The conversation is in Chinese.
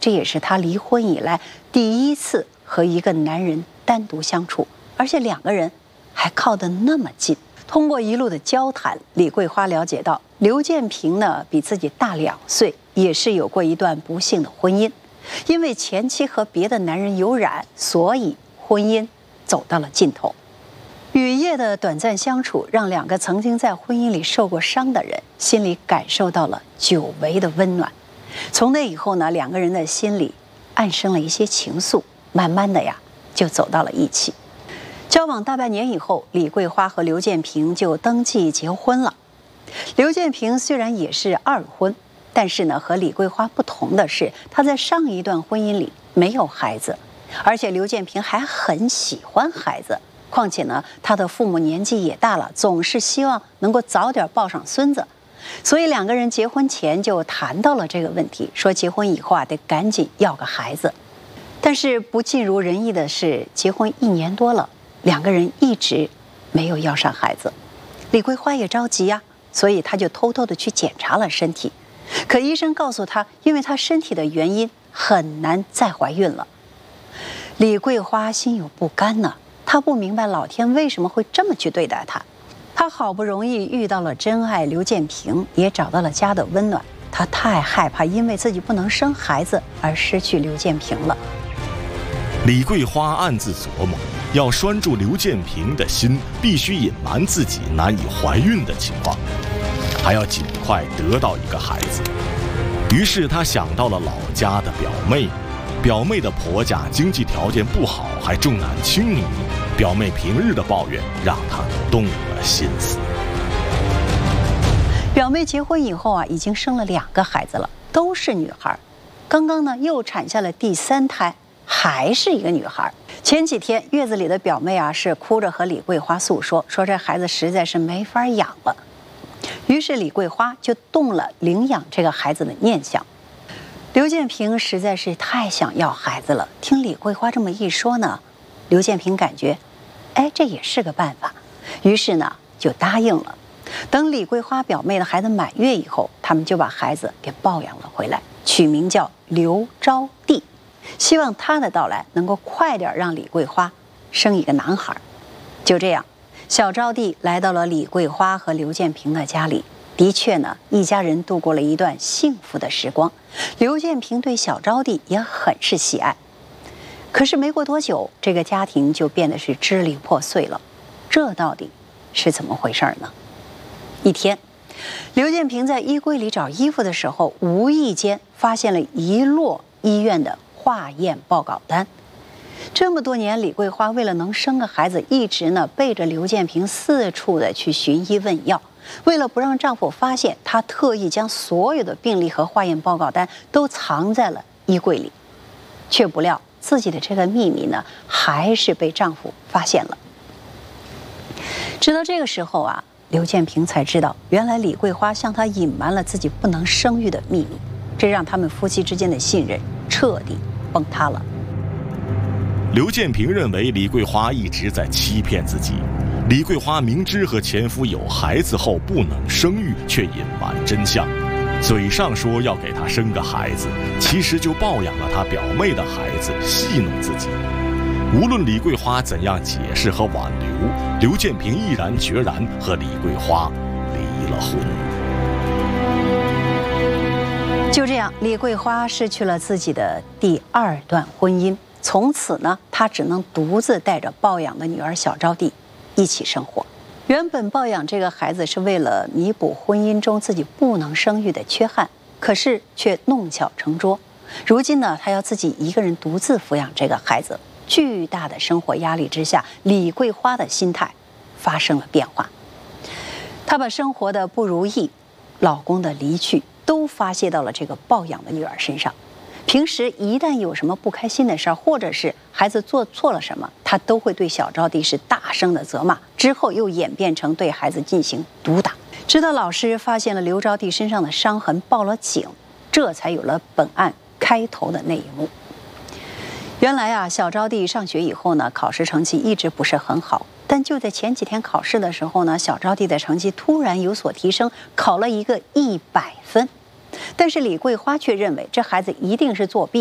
这也是她离婚以来第一次和一个男人单独相处，而且两个人还靠得那么近。通过一路的交谈，李桂花了解到，刘建平呢比自己大2岁，也是有过一段不幸的婚姻。因为前妻和别的男人有染，所以婚姻走到了尽头。雨夜的短暂相处，让两个曾经在婚姻里受过伤的人心里感受到了久违的温暖。从那以后呢，两个人的心里暗生了一些情愫，慢慢的呀就走到了一起。交往大半年以后，李桂花和刘建平就登记结婚了。刘建平虽然也是2婚，但是呢，和李桂花不同的是，他在上一段婚姻里没有孩子，而且刘建平还很喜欢孩子。况且呢，他的父母年纪也大了，总是希望能够早点抱上孙子，所以两个人结婚前就谈到了这个问题，说结婚以后啊，得赶紧要个孩子。但是不尽如人意的是，结婚1年多了，两个人一直没有要上孩子。李桂花也着急呀，所以他就偷偷的去检查了身体。可医生告诉他，因为他身体的原因，很难再怀孕了。李桂花心有不甘呢，她不明白老天为什么会这么去对待她。她好不容易遇到了真爱刘建平，也找到了家的温暖。她太害怕因为自己不能生孩子而失去刘建平了。 李桂花暗自琢磨，要拴住刘建平的心，必须隐瞒自己难以怀孕的情况，还要尽快得到一个孩子。于是他想到了老家的表妹，表妹的婆家经济条件不好，还重男轻女，表妹平日的抱怨让他动了心思。 表妹结婚以后啊，已经生了2个孩子了，都是女孩。刚刚呢又产下了第3胎，还是一个女孩。前几天月子里的表妹啊，是哭着和李桂花诉说，说这孩子实在是没法养了。于是李桂花就动了领养这个孩子的念想。刘建平实在是太想要孩子了，听李桂花这么一说呢，刘建平感觉，这也是个办法，于是呢就答应了。等李桂花表妹的孩子满月以后，他们就把孩子给抱养了回来，取名叫刘招娣，希望他的到来能够快点让李桂花生一个男孩。就这样，小招娣来到了李桂花和刘建平的家里。的确呢，一家人度过了一段幸福的时光。刘建平对小招娣也很是喜爱。可是没过多久，这个家庭就变得是支离破碎了。这到底是怎么回事呢？一天，刘建平在衣柜里找衣服的时候，无意间发现了一摞医院的化验报告单。这么多年，李桂花为了能生个孩子，一直呢背着刘建平四处的去寻医问药。为了不让丈夫发现，她特意将所有的病历和化验报告单都藏在了衣柜里，却不料自己的这个秘密呢，还是被丈夫发现了。直到这个时候啊，刘建平才知道，原来李桂花向他隐瞒了自己不能生育的秘密，这让他们夫妻之间的信任彻底崩塌了。 刘建平认为李桂花一直在欺骗自己，李桂花明知和前夫有孩子后不能生育，却隐瞒真相，嘴上说要给他生个孩子，其实就抱养了他表妹的孩子，戏弄自己。无论李桂花怎样解释和挽留，刘建平毅然决然和李桂花离了婚。 就这样，李桂花失去了自己的第2段婚姻。从此呢，她只能独自带着抱养的女儿小招娣一起生活。原本抱养这个孩子是为了弥补婚姻中自己不能生育的缺憾，可是却弄巧成拙。如今呢，她要自己一个人独自抚养这个孩子。巨大的生活压力之下，李桂花的心态发生了变化。她把生活的不如意、老公的离去都发泄到了这个抱养的女儿身上。平时一旦有什么不开心的事儿，或者是孩子做错了什么，她都会对小招娣是大声的责骂，之后又演变成对孩子进行毒打。直到老师发现了刘招娣身上的伤痕，报了警，这才有了本案开头的那一幕。原来啊，小招娣上学以后呢，考试成绩一直不是很好，但就在前几天考试的时候呢，小招娣的成绩突然有所提升，考了一个100分。但是李桂花却认为这孩子一定是作弊。